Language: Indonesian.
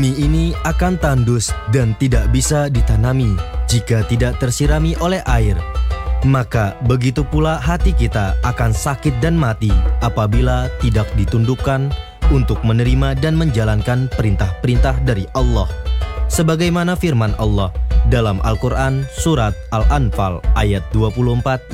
Bumi ini akan tandus dan tidak bisa ditanami jika tidak tersirami oleh air. Maka begitu pula hati kita akan sakit dan mati apabila tidak ditundukkan untuk menerima dan menjalankan perintah-perintah dari Allah. Sebagaimana firman Allah dalam Al-Quran Surat Al-Anfal ayat 24